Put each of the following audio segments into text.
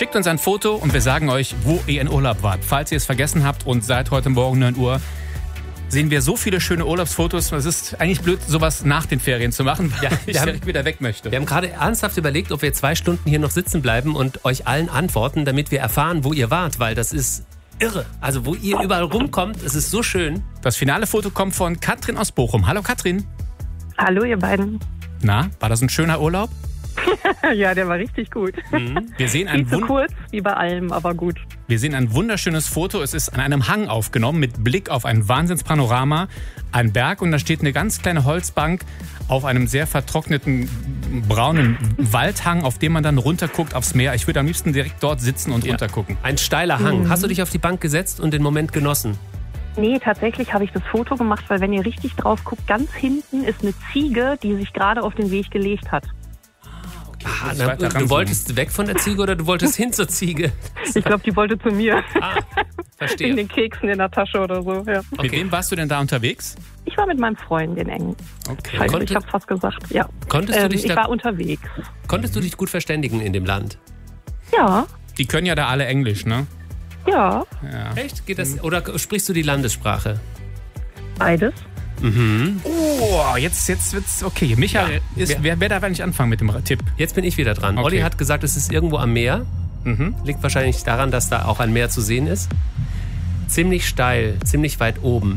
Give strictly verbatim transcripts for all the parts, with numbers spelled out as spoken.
Schickt uns ein Foto und wir sagen euch, wo ihr in Urlaub wart. Falls ihr es vergessen habt und seit heute Morgen neun Uhr sehen wir so viele schöne Urlaubsfotos. Es ist eigentlich blöd, sowas nach den Ferien zu machen, weil Ja, ich wir haben- direkt wieder weg möchte. Wir haben gerade ernsthaft überlegt, ob wir zwei Stunden hier noch sitzen bleiben und euch allen antworten, damit wir erfahren, wo ihr wart, weil das ist irre. Also wo ihr überall rumkommt, es ist so schön. Das finale Foto kommt von Katrin aus Bochum. Hallo Katrin. Hallo, ihr beiden. Na, war das ein schöner Urlaub? Ja, der war richtig gut. Wir sehen ein, Nicht so wund- kurz wie bei allem, aber gut. wir sehen ein wunderschönes Foto. Es ist an einem Hang aufgenommen mit Blick auf ein Wahnsinnspanorama. Ein Berg und da steht eine ganz kleine Holzbank auf einem sehr vertrockneten braunen Waldhang, auf dem man dann runterguckt aufs Meer. Ich würde am liebsten direkt dort sitzen und Ja. runtergucken. Ein steiler Hang. Hast du dich auf die Bank gesetzt und den Moment genossen? Nee, tatsächlich habe ich das Foto gemacht, weil wenn ihr richtig drauf guckt, ganz hinten ist eine Ziege, die sich gerade auf den Weg gelegt hat. Ah, muss na, weiter du ranzoomen. wolltest weg von der Ziege oder du wolltest hin zur Ziege? Ich glaube, die wollte zu mir. Ah, In verstehe. den Keksen in der Tasche oder so, ja. Mit Okay. wem warst du denn da unterwegs? Ich war mit meinem Freund, den Engen. Okay. Scheiße, Konnte- ich habe fast gesagt, ja. Konntest du Ähm, dich ich da- war unterwegs. Konntest du dich gut verständigen in dem Land? Ja, Die können ja da alle Englisch, ne? ja, Ja. Echt? Geht das? Oder sprichst du die Landessprache? beides. Oh, jetzt, jetzt wird's okay. Michael, Ja. ist, wer, wer darf eigentlich anfangen mit dem Tipp? Jetzt bin ich wieder dran. Okay. Olli hat gesagt, es ist irgendwo am Meer. Mhm. Liegt wahrscheinlich daran, dass da auch ein Meer zu sehen ist. Ziemlich steil, ziemlich weit oben.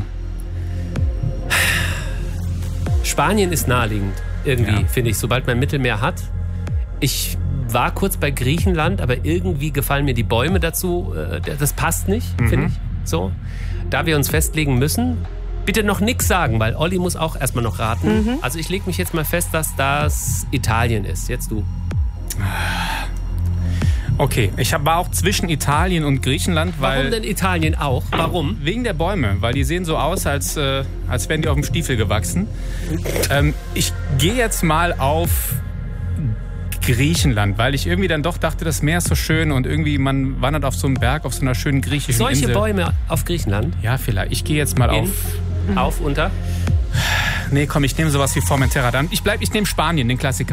Spanien ist naheliegend, irgendwie, Ja. finde ich, sobald man Mittelmeer hat. Ich war kurz bei Griechenland, aber irgendwie gefallen mir die Bäume dazu. äh, Das passt nicht, finde ich. So. Da wir uns festlegen müssen, bitte noch nichts sagen, weil Olli muss auch erstmal noch raten. Also ich lege mich jetzt mal fest, dass das Italien ist. Jetzt du. Okay, ich hab, war auch zwischen Italien und Griechenland, weil... Warum denn Italien auch? Warum? Wegen der Bäume, weil die sehen so aus, als, äh, als wären die auf dem Stiefel gewachsen. Ähm, ich gehe jetzt mal auf Griechenland, weil ich irgendwie dann doch dachte, das Meer ist so schön und irgendwie man wandert auf so einem Berg, auf so einer schönen griechischen Solche Insel. Bäume auf Griechenland? Ja, vielleicht. Ich gehe jetzt mal In, auf... auf, unter? Nee, komm, ich nehme sowas wie Formentera. Dann, ich bleib, ich nehme Spanien, den Klassiker.